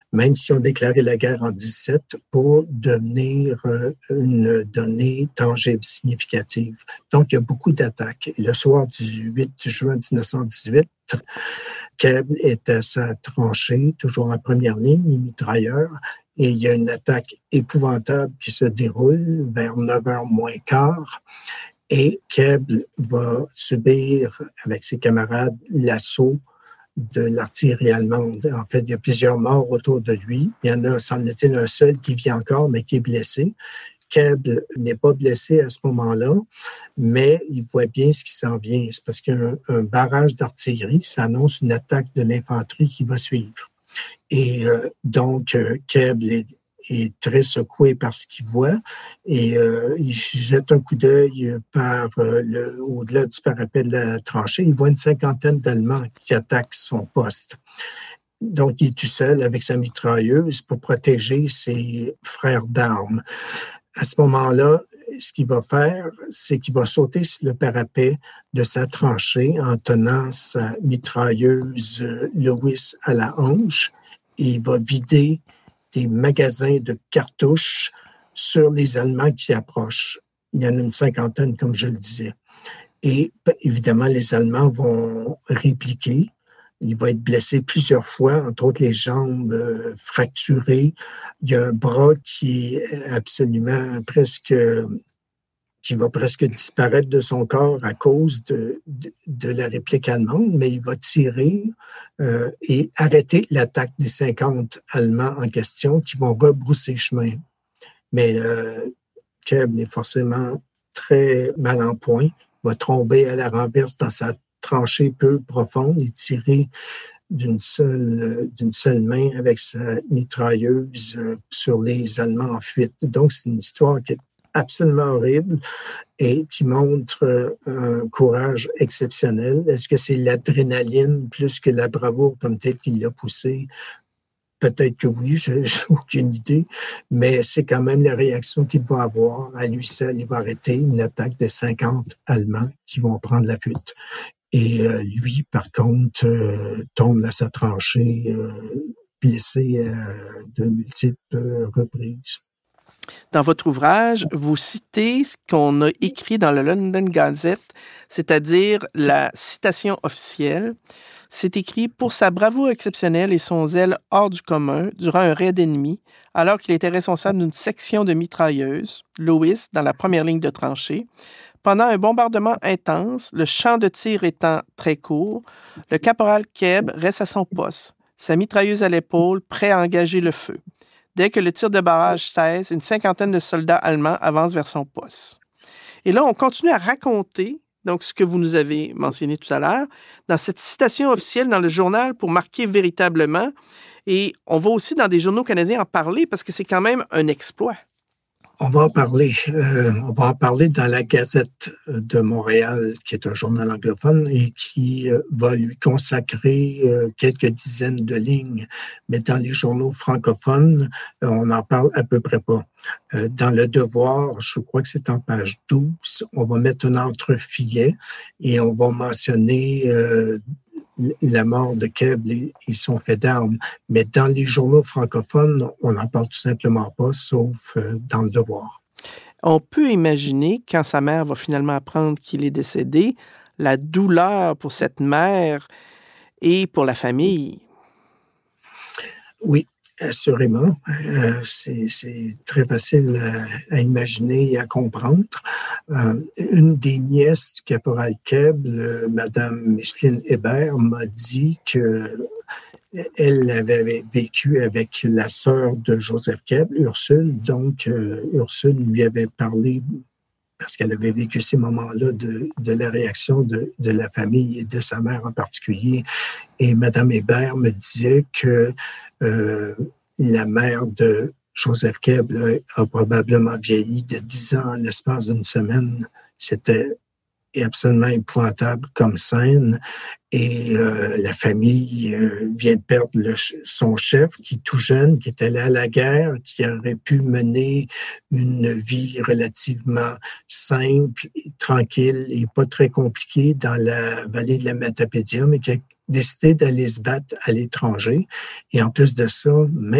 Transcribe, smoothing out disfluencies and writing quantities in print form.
même si on déclaré la guerre en 17 pour devenir une donnée tangible, significative. Donc, il y a beaucoup d'attaques. Le soir du 8 juin 1918, Keb est à sa tranchée, toujours en première ligne, les mitrailleurs, et il y a une attaque épouvantable qui se déroule vers 9h moins quart. Et Keb va subir, avec ses camarades, l'assaut de l'artillerie allemande. En fait, il y a plusieurs morts autour de lui. Il y en a, semble-t-il, un seul qui vit encore, mais qui est blessé. Keb n'est pas blessé à ce moment-là, mais il voit bien ce qui s'en vient. C'est parce qu'il y a un barrage d'artillerie, ça annonce une attaque de l'infanterie qui va suivre. Et donc, Keb est très secoué par ce qu'il voit et il jette un coup d'œil au-delà du parapet de la tranchée. Il voit une cinquantaine d'Allemands qui attaquent son poste. Donc, il est tout seul avec sa mitrailleuse pour protéger ses frères d'armes. À ce moment-là, ce qu'il va faire, c'est qu'il va sauter sur le parapet de sa tranchée en tenant sa mitrailleuse Lewis à la hanche et il va vider des magasins de cartouches sur les Allemands qui approchent. Il y en a une cinquantaine, comme je le disais. Et évidemment, les Allemands vont répliquer. Il va être blessé plusieurs fois, entre autres les jambes fracturées. Il y a un bras qui est absolument qui va presque disparaître de son corps à cause de la réplique allemande, mais il va tirer et arrêter l'attaque des 50 Allemands en question qui vont rebrousser chemin. Mais Keb est forcément très mal en point. Il va tomber à la renverse dans sa tranchée peu profonde et tirer d'une seule main avec sa mitrailleuse sur les Allemands en fuite. Donc, c'est une histoire qui est absolument horrible et qui montre un courage exceptionnel. Est-ce que c'est l'adrénaline plus que la bravoure comme telle qui l'a poussé? Peut-être que oui, je n'ai aucune idée, mais c'est quand même la réaction qu'il va avoir. À lui seul, il va arrêter une attaque de 50 Allemands qui vont prendre la fuite. Et lui, par contre, tombe dans sa tranchée, blessé de multiples reprises. Dans votre ouvrage, vous citez ce qu'on a écrit dans le London Gazette, c'est-à-dire la citation officielle. C'est écrit « Pour sa bravoure exceptionnelle et son zèle hors du commun durant un raid ennemi, alors qu'il était responsable d'une section de mitrailleuses, Lewis, dans la première ligne de tranchée, pendant un bombardement intense, le champ de tir étant très court, le caporal Keb reste à son poste, sa mitrailleuse à l'épaule, prêt à engager le feu. Dès que le tir de barrage cesse, une cinquantaine de soldats allemands avancent vers son poste. » Et là, on continue à raconter donc ce que vous nous avez mentionné tout à l'heure, dans cette citation officielle dans le journal pour marquer véritablement. Et on va aussi dans des journaux canadiens en parler parce que c'est quand même un exploit. On va en parler. On va en parler dans la Gazette de Montréal, qui est un journal anglophone et qui va lui consacrer quelques dizaines de lignes. Mais dans les journaux francophones, on n'en parle à peu près pas. Dans Le Devoir, je crois que c'est en page 12, on va mettre un entrefilet et on va mentionner la mort de Keb et son fait d'armes. Mais dans les journaux francophones, on n'en parle tout simplement pas, sauf dans Le Devoir. On peut imaginer, quand sa mère va finalement apprendre qu'il est décédé, la douleur pour cette mère et pour la famille. Oui, assurément. C'est très facile à imaginer et à comprendre. Une des nièces du caporal Keb, Madame Micheline Hébert, m'a dit qu'elle avait vécu avec la sœur de Joseph Keb, Ursule. Donc, Ursule lui avait parlé, parce qu'elle avait vécu ces moments-là, de la réaction de la famille et de sa mère en particulier. Et Madame Hébert me disait que la mère de Joseph Keb a probablement vieilli de 10 ans en l'espace d'une semaine. C'était absolument épouvantable comme scène. Et la famille vient de perdre son chef, qui est tout jeune, qui est allé à la guerre, qui aurait pu mener une vie relativement simple, tranquille et pas très compliquée dans la vallée de la Matapédia, mais qui a décidé d'aller se battre à l'étranger. Et en plus de ça, même